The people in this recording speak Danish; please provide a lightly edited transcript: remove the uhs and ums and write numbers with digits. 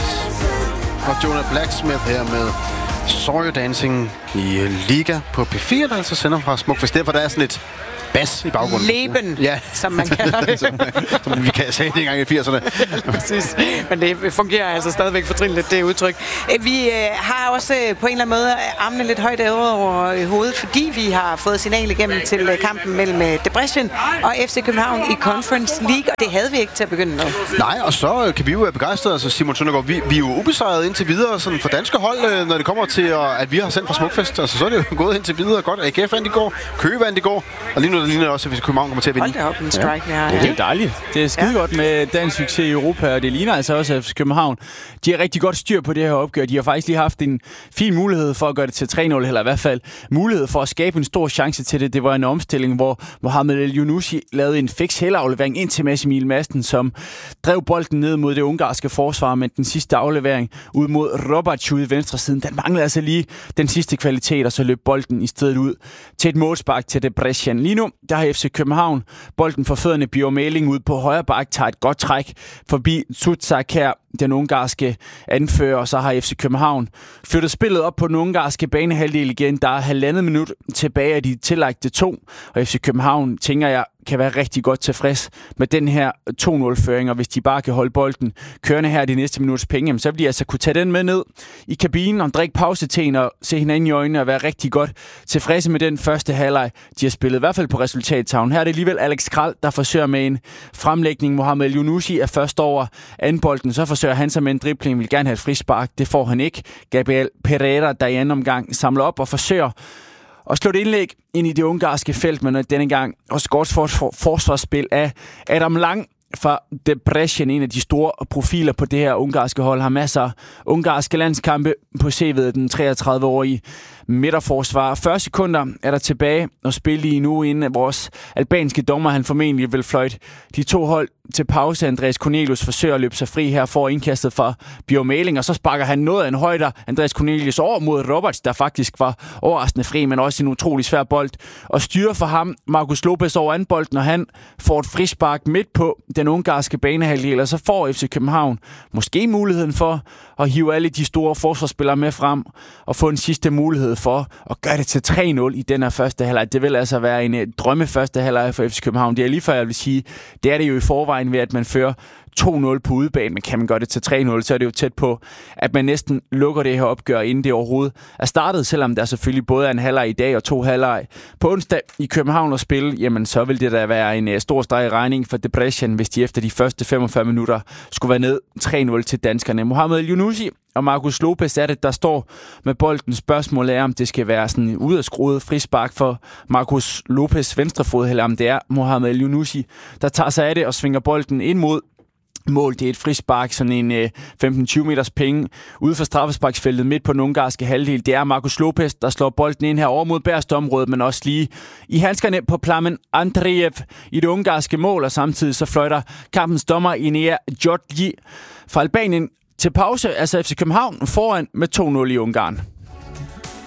og Jonah Blacksmith her med Sorry Dancing i Liga på P4, der altså sender fra Smukfest. Derfor der er sådan et bas i baggrunden. Leben, ja. Som man kalder det. som vi kan sige det engang i 80'erne. Præcis. Men det fungerer altså stadigvæk fortrinligt, det udtryk. Vi har også på en eller anden måde armene lidt højt over hovedet, fordi vi har fået signal igennem til kampen mellem Debrecen og FC København i Conference League, og det havde vi ikke til at begynde med. Nej, og så kan vi jo være begejstrede. Altså Simon Søndergaard, vi er jo ubesejret indtil videre sådan for danske hold, når det kommer til, at vi har sendt fra Smukfest. Altså så er det jo gået indtil videre godt. AGF vandt i går, Køge vandt i går, og lige nu der ligner også, at København kommer til at vinde. Hold da op, en strike her. Det er dejligt. Det er skide godt med dansk succes i Europa, og det ligner altså også, at København, de har rigtig godt styr på det her opgør. De har faktisk lige haft en fin mulighed for at gøre det til 3-0, eller i hvert fald mulighed for at skabe en stor chance til det. Det var en omstilling, hvor Mohamed El Yunusi lavede en fix helaflevering ind til Mads Emil Madsen, som drev bolden ned mod det ungarske forsvar, men den sidste aflevering ud mod Robac ude i venstre siden, den manglede altså lige den sidste kvalitet, og så løb bolden i stedet ud til et målspark til Debrecen. Lige nu, der har FC København bolden for fødderne. Bjørn Mæling ud på højre bak tager et godt træk forbi Tsutsak her, den ungarske anfører, og så har FC København flyttet spillet op på den ungarske banehalvdel igen. Der er 1,5 minut tilbage af de tillagte 2, og FC København, tænker jeg, kan være rigtig godt tilfreds med den her 2-0-føring, og hvis de bare kan holde bolden kørende her de næste minuts penge, så vil de altså kunne tage den med ned i kabinen og drikke pauseteen og se hinanden i øjnene og være rigtig godt tilfredse med den første halvleg, de har spillet, i hvert fald på resultattavlen. Her er det alligevel Alex Kral, der forsøger med en fremlægning. Mohamed El Yunusi er først over anden bolden, så forsøger han sig med en dribling, vil gerne have et frispark, det får han ikke. Gabriel Pereira, der i anden omgang samler op og forsøger og slå et indlæg ind i det ungarske felt, men denne gang også godt forsvarsspil af Adam Lang fra Debrecen, en af de store profiler på det her ungarske hold, har masser af ungarske landskampe på CV'et, den 33-årige midterforsvar. 40 sekunder er der tilbage at spille i nu, inden vores albanske dommer, han formentlig vil fløjte de 2 hold til pause. Andreas Cornelius forsøger at løbe sig fri her for indkastet fra Bjørn Mæling, og så sparker han noget af en højder, Andreas Cornelius, over mod Roberts, der faktisk var overraskende fri, men også en utrolig svær bold og styre for ham. Marcus Lopez over anden bold, når han får et frispark midt på den ungarske banehalvdel, og så får FC København måske muligheden for at hive alle de store forsvarsspillere med frem og få en sidste mulighed for at gøre det til 3-0 i den her første halvleg. Det vil altså være en drømme første halvleg for FC København. Det er lige før, jeg vil sige, det er det jo i forvejen ved, at man fører 2-0 på udebane, men kan man gøre det til 3-0, så er det jo tæt på, at man næsten lukker det her opgør, inden det overhovedet er startet, selvom der selvfølgelig både er en halvleg i dag og 2 halvleg på onsdag i København at spille, jamen så vil det da være en stor streg i regning for Debrecen, hvis de efter de første 45 minutter skulle være ned 3-0 til danskerne. Mohamed El Yunusi og Marcus Lopez er det, der står med bolden. Spørgsmålet er, om det skal være sådan en udadskruet frispark for Marcus Lopez venstrefod, eller om det er Mohamed El Yunusi, der tager sig af det og svinger bolden ind mod mål. Det er et frispark, sådan en 15-20 meters penge ude for straffesparksfeltet midt på den ungarske halvdel. Det er Marcus Lopez, der slår bolden ind her over mod Bærstområdet, men også lige i handskerne på Plamen Andreev i det ungarske mål, og samtidig så fløjter kampens dommer Inea Georgi fra Albanien til pause, altså FC København foran med 2-0 i Ungarn.